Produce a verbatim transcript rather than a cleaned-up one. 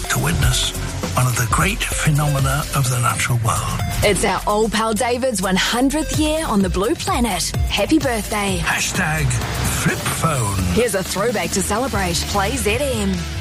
to witness one of the great phenomena of the natural world. It's our old pal David's one hundredth year on the Blue Planet. Happy birthday. Hashtag flip phone. Here's a throwback to celebrate. Play Z M.